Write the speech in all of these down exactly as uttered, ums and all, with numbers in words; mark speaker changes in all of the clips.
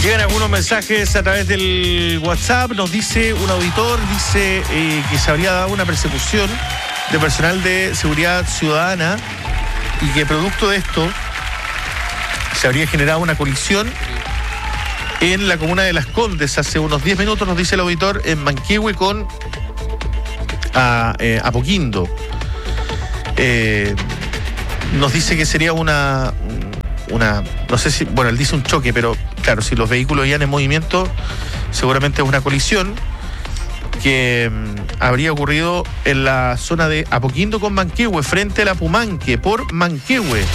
Speaker 1: Llegan algunos mensajes a través del WhatsApp. Nos dice un auditor, dice eh, que se habría dado una persecución de personal de seguridad ciudadana y que producto de esto se habría generado una colisión en la comuna de Las Condes hace unos diez minutos, nos dice el auditor, en Manquehue con a, eh, Apoquindo. Eh, nos dice que sería una... una, no sé si, bueno, él dice un choque, pero claro, si los vehículos iban en movimiento, seguramente es una colisión que mmm, habría ocurrido en la zona de Apoquindo con Manquehue, frente a la Pumanque, por Manquehue.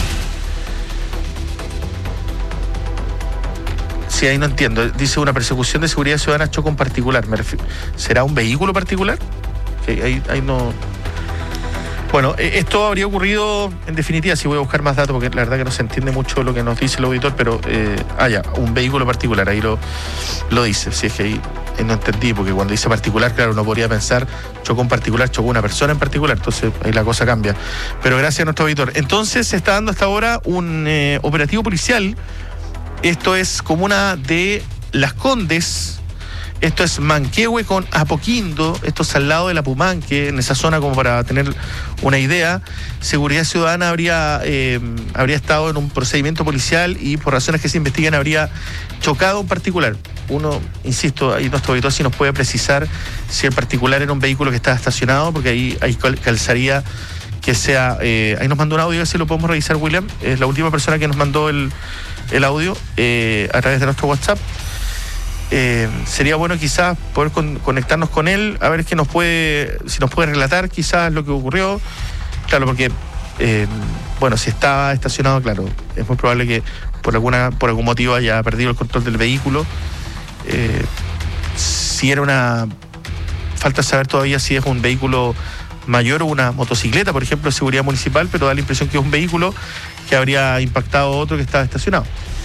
Speaker 1: Sí, ahí no entiendo. Dice una persecución de seguridad ciudadana choco en particular. Me refiero, ¿será un vehículo particular? Sí, ahí, ahí no... Bueno, esto habría ocurrido, en definitiva, si voy a buscar más datos, porque la verdad que no se entiende mucho lo que nos dice el auditor, pero, eh, ah, ya, un vehículo particular, ahí lo, lo dice. Si es que ahí, ahí no entendí, porque cuando dice particular, claro, uno podría pensar, chocó un particular, chocó una persona en particular, entonces ahí la cosa cambia. Pero gracias a nuestro auditor. Entonces, se está dando hasta ahora un eh, operativo policial. Esto es comuna de Las Condes. Esto es Manquehue con Apoquindo, esto es al lado de la Pumanque, en esa zona, como para tener una idea. Seguridad Ciudadana habría, eh, habría estado en un procedimiento policial y por razones que se investigan habría chocado un particular. Uno, insisto, ahí nuestro auditor sí nos puede precisar si el particular era un vehículo que estaba estacionado, porque ahí, ahí calzaría que sea... Eh, ahí nos mandó un audio, a ver si lo podemos revisar, William. Es la última persona que nos mandó el, el audio eh, a través de nuestro WhatsApp. Eh, sería bueno quizás poder con, conectarnos con él, a ver qué nos puede, si nos puede relatar quizás lo que ocurrió. Claro, porque eh, bueno, si estaba estacionado, claro, es muy probable que por alguna, por algún motivo haya perdido el control del vehículo. Eh, si era una, falta saber todavía si es un vehículo mayor o una motocicleta, por ejemplo, de seguridad municipal, pero da la impresión que es un vehículo que habría impactado a otro que estaba estacionado.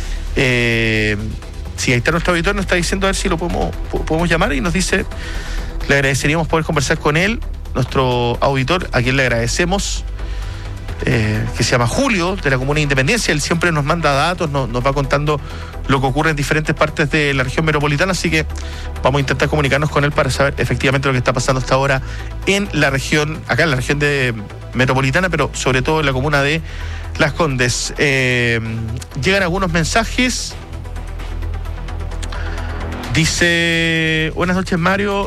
Speaker 1: Eh, Si ahí está nuestro auditor, nos está diciendo a ver si lo podemos, podemos llamar y nos dice, le agradeceríamos poder conversar con él, nuestro auditor, a quien le agradecemos, eh, que se llama Julio, de la Comuna de Independencia. Él siempre nos manda datos, nos, nos va contando lo que ocurre en diferentes partes de la región metropolitana, así que vamos a intentar comunicarnos con él para saber efectivamente lo que está pasando hasta ahora en la región, acá en la región de metropolitana, pero sobre todo en la comuna de Las Condes. Eh, llegan algunos mensajes. Dice, buenas noches, Mario,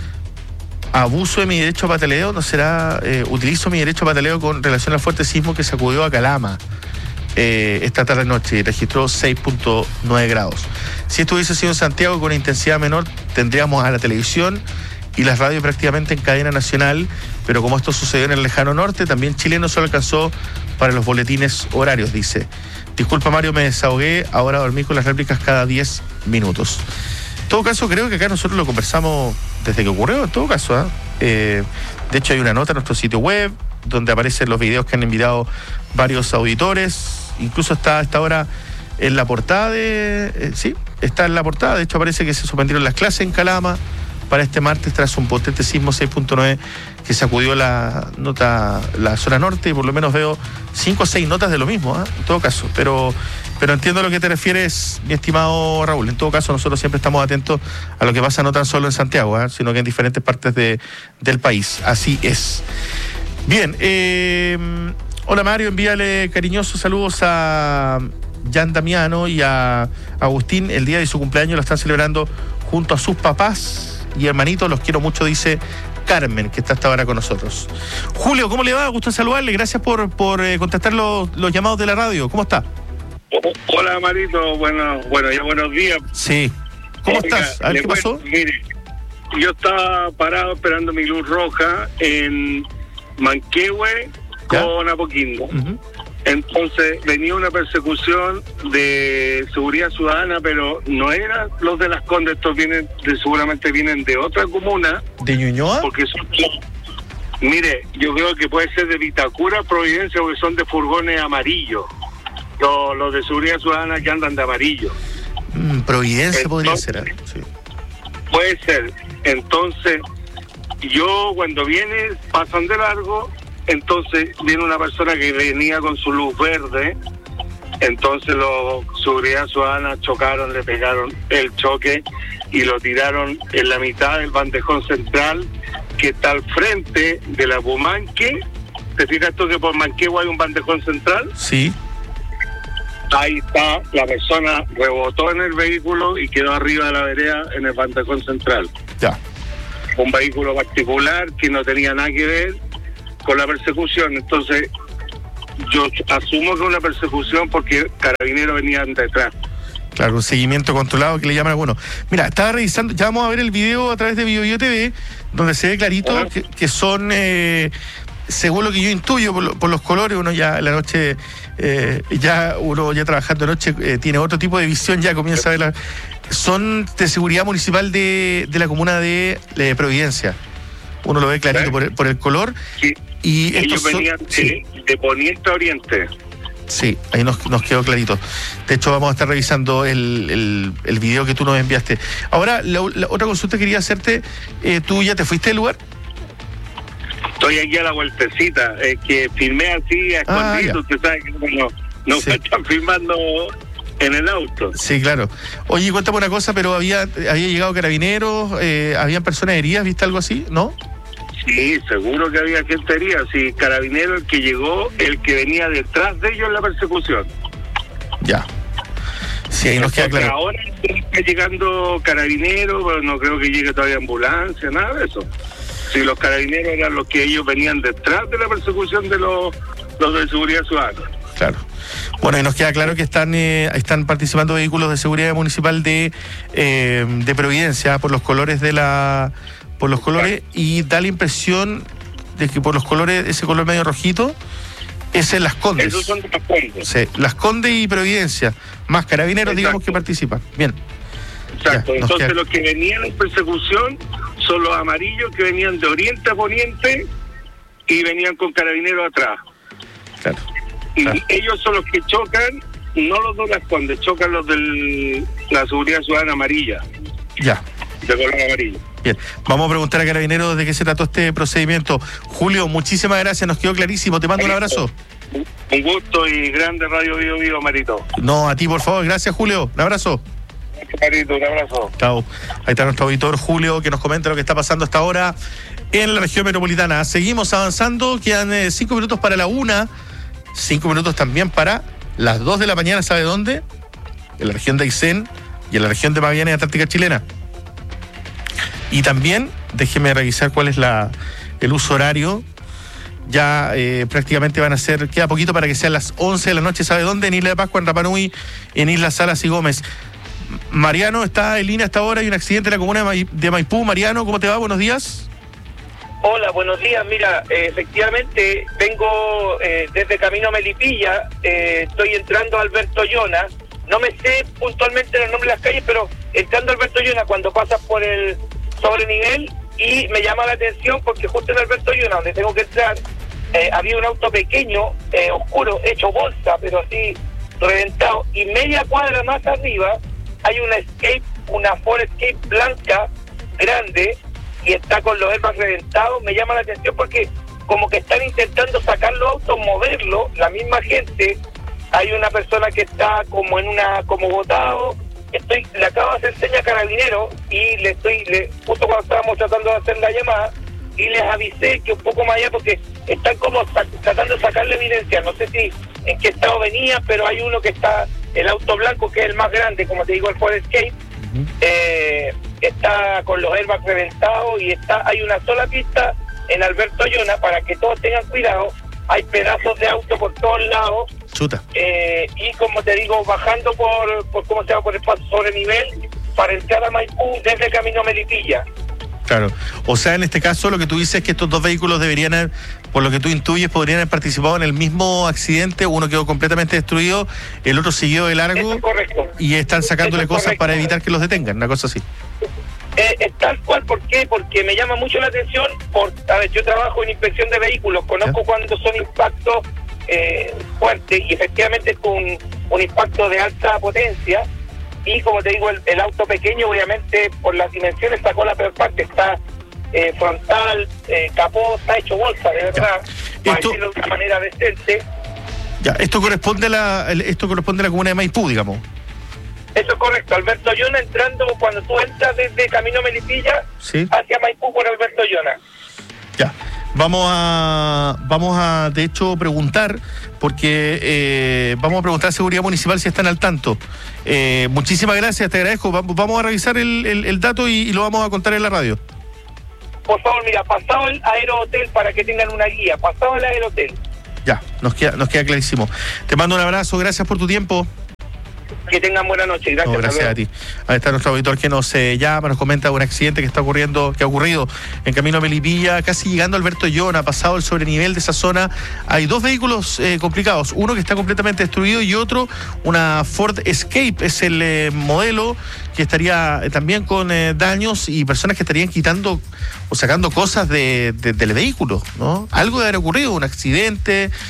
Speaker 1: abuso de mi derecho a pataleo, ¿no será? Eh, utilizo mi derecho a pataleo con relación al fuerte sismo que sacudió a Calama eh, esta tarde noche y registró seis punto nueve grados. Si esto hubiese sido en Santiago con intensidad menor, tendríamos a la televisión y las radios prácticamente en cadena nacional, pero como esto sucedió en el lejano norte, también Chile no solo alcanzó para los boletines horarios, dice. Disculpa, Mario, me desahogué, ahora dormí con las réplicas cada diez minutos. En todo caso, creo que acá nosotros lo conversamos desde que ocurrió, en todo caso. ¿eh? Eh, de hecho, hay una nota en nuestro sitio web donde aparecen los videos que han enviado varios auditores. Incluso está a esta hora en la portada de... Eh, sí, está en la portada. De hecho, aparece que se suspendieron las clases en Calama para este martes tras un potente sismo seis punto nueve que sacudió la nota, la zona norte, y por lo menos veo cinco o seis notas de lo mismo, ¿eh? En todo caso. Pero... Pero entiendo a lo que te refieres, mi estimado Raúl. En todo caso, nosotros siempre estamos atentos a lo que pasa no tan solo en Santiago, ¿eh? sino que en diferentes partes de, del país. Así es. Bien, eh, hola Mario, envíale cariñosos saludos a Jan Damiano y a Agustín. El día de su cumpleaños lo están celebrando junto a sus papás y hermanitos. Los quiero mucho, dice Carmen, que está hasta ahora con nosotros. Julio, ¿cómo le va? Gusto en saludarle. Gracias por, por eh, contestar los, los llamados de la radio. ¿Cómo está?
Speaker 2: Hola, Marito, bueno, bueno, ya buenos días.
Speaker 1: Sí. ¿Cómo Oiga, estás? A ver, ¿qué pasó?
Speaker 2: Mire, yo estaba parado esperando mi luz roja en Manquehue con Apoquindo. Uh-huh. Entonces venía una persecución de seguridad ciudadana, pero no eran los de Las Condes, estos vienen, de, seguramente vienen de otra comuna.
Speaker 1: ¿De Ñuñoa?
Speaker 2: Porque son... Mire, yo creo que puede ser de Vitacura, Providencia, porque son de furgones amarillos. Los, los de seguridad ciudadana que andan de amarillo.
Speaker 1: Mm, Providencia entonces, podría ser. ¿eh? Sí.
Speaker 2: Puede ser. Entonces, yo cuando viene, pasan de largo, entonces viene una persona que venía con su luz verde Entonces los seguridad ciudadana chocaron, le pegaron el choque y lo tiraron en la mitad del bandejón central que está al frente de la Bumanque. ¿Te fijas tú que por Manquehue hay un bandejón central?
Speaker 1: Sí.
Speaker 2: Ahí está, la persona rebotó en el vehículo y quedó arriba de la vereda en el bandejón central.
Speaker 1: Ya.
Speaker 2: Un vehículo particular que no tenía nada que ver con la persecución. Entonces, yo asumo que una persecución porque carabineros venían detrás.
Speaker 1: Claro, un seguimiento controlado que le llaman algunos. Mira, estaba revisando, ya vamos a ver el video a través de BioBio T V, donde se ve clarito uh-huh. que, que son, eh, según lo que yo intuyo por, lo, por los colores, uno ya en la noche, eh, ya uno ya trabajando de noche, eh, tiene otro tipo de visión, ya comienza a ver la... Son de seguridad municipal de, de la comuna de, de Providencia. Uno lo ve clarito por el, por el color.
Speaker 2: Sí.
Speaker 1: Y
Speaker 2: ellos
Speaker 1: son,
Speaker 2: venían de, sí. de poniente a oriente.
Speaker 1: Sí, ahí nos, nos quedó clarito. De hecho, vamos a estar revisando el, el, el video que tú nos enviaste. Ahora, la, la otra consulta que quería hacerte, eh, ¿tú ya te fuiste del lugar?
Speaker 2: Estoy aquí a la vueltecita, es que filmé así a escondido, ah, usted sabe que no, no sí. me están filmando en el auto.
Speaker 1: Sí, claro. Oye, cuéntame una cosa, pero había había llegado carabineros, eh, habían personas heridas, ¿viste algo así? ¿No?
Speaker 2: Sí, seguro que había gente herida. Sí, carabinero el que llegó, el que venía detrás de ellos en la persecución.
Speaker 1: Ya. Sí, ahí nos queda claro.
Speaker 2: Ahora está llegando carabineros, pero no creo que llegue todavía ambulancia, nada de eso. Si los carabineros eran los que ellos venían detrás de la persecución de los, los de seguridad ciudadana.
Speaker 1: Claro. Bueno, y nos queda claro que están eh, están participando vehículos de seguridad municipal de eh, de Providencia por los colores de la por los colores y da la impresión de que por los colores, ese color medio rojito, es en Las Condes.
Speaker 2: Esos son Las Condes.
Speaker 1: Sí, Las Condes y Providencia, más carabineros, exacto, digamos, que participan. Bien.
Speaker 2: Exacto, ya, entonces queda... los que venían en persecución son los amarillos que venían de oriente a poniente y venían con carabineros atrás.
Speaker 1: Claro.
Speaker 2: Y
Speaker 1: claro.
Speaker 2: ellos son los que chocan, no los de Las Condes, chocan los de la seguridad ciudadana amarilla.
Speaker 1: Ya.
Speaker 2: De color amarillo.
Speaker 1: Bien, vamos a preguntar a Carabineros de qué se trató este procedimiento. Julio, muchísimas gracias, nos quedó clarísimo. Te mando un abrazo.
Speaker 2: Un gusto y grande Radio Bio Bio, Marito.
Speaker 1: No, a ti, por favor. Gracias, Julio. Un abrazo.
Speaker 2: Marito, un abrazo.
Speaker 1: Chao. Ahí está nuestro auditor Julio, que nos comenta lo que está pasando hasta ahora en la región metropolitana. Seguimos avanzando, quedan eh, cinco minutos para la una, cinco minutos también para las dos de la mañana, ¿sabe dónde? En la región de Aysén y en la región de Magallanes, Antártica Chilena. Y también, déjeme revisar cuál es la el uso horario. Ya eh, prácticamente van a ser, queda poquito para que sean las once de la noche, ¿sabe dónde? En Isla de Pascua, en Rapa Nui, en Isla Salas y Gómez. Mariano está en línea hasta ahora, hay un accidente en la comuna de Maipú. Mariano, ¿cómo te va? Buenos días.
Speaker 3: Hola, buenos días. Mira, eh, efectivamente vengo eh, desde Camino a Melipilla, eh, estoy entrando a Alberto Llona. No me sé puntualmente los nombres de las calles, pero entrando a Alberto Llona cuando pasas por el sobrenivel, y me llama la atención porque justo en Alberto Llona, donde tengo que entrar, eh, había un auto pequeño, eh, oscuro, hecho bolsa, pero así reventado, y media cuadra más arriba hay una Escape, una Ford Escape blanca, grande, y está con los airbags reventados. Me llama la atención porque como que están intentando sacar los autos, moverlo, la misma gente. Hay una persona que está como en una, como botado. Estoy, le acabo de hacer seña a Carabinero y le estoy, le, justo cuando estábamos tratando de hacer la llamada, y les avisé que un poco más allá, porque están como sac, tratando de sacarle evidencia. No sé si en qué estado venía, pero hay uno que está, el auto blanco, que es el más grande, como te digo, el Ford Escape, uh-huh. eh, está con los airbags reventados, y está, hay una sola pista en Alberto Llona para que todos tengan cuidado. Hay pedazos de auto por todos lados.
Speaker 1: Chuta.
Speaker 3: Eh, y como te digo, bajando por, por ¿cómo se llama? Por el paso sobre nivel para entrar a Maipú desde Camino a Melipilla.
Speaker 1: Claro. O sea, en este caso lo que tú dices es que estos dos vehículos deberían haber, por lo que tú intuyes, podrían haber participado en el mismo accidente. Uno quedó completamente destruido, el otro siguió de largo.
Speaker 3: Eso es correcto.
Speaker 1: Y están sacándole
Speaker 3: es
Speaker 1: cosas
Speaker 3: correcto.
Speaker 1: Para evitar que los detengan, una cosa así.
Speaker 3: Eh, es tal cual, ¿por qué? Porque me llama mucho la atención, por, a ver, yo trabajo en inspección de vehículos, conozco ¿Ya? cuando son impactos eh, fuertes, y efectivamente es con un, un impacto de alta potencia, y como te digo, el, el auto pequeño, obviamente, por las dimensiones sacó la peor parte, está eh, frontal, eh, capó, está hecho bolsa, de verdad, para decirlo de una manera decente.
Speaker 1: Ya, esto corresponde a la, esto corresponde a la comuna de Maipú, digamos.
Speaker 3: Eso es correcto, Alberto Llona entrando, cuando tú entras desde Camino Melipilla,
Speaker 1: ¿sí?,
Speaker 3: hacia Maipú por Alberto Llona.
Speaker 1: Ya, vamos a, vamos a de hecho preguntar, porque eh, vamos a preguntar a Seguridad Municipal si están al tanto. Eh, muchísimas gracias, te agradezco. Vamos, vamos a revisar el, el, el dato y, y lo vamos a contar en la radio.
Speaker 3: Por favor, mira, pasado el Aerohotel para que tengan una guía, pasado el Aerohotel.
Speaker 1: Ya, nos queda, nos queda clarísimo. Te mando un abrazo, gracias por tu tiempo.
Speaker 3: Que tengan buena noche, gracias.
Speaker 1: No, gracias a ti. Ahí está nuestro auditor que nos eh, llama, nos comenta un accidente que está ocurriendo, que ha ocurrido en camino a Melipilla, casi llegando a Alberto Llona, pasado el sobrenivel de esa zona. Hay dos vehículos eh, complicados, uno que está completamente destruido y otro, una Ford Escape, es el eh, modelo que estaría eh, también con eh, daños y personas que estarían quitando o sacando cosas de, de, del vehículo, ¿no? Algo debe haber ocurrido, un accidente.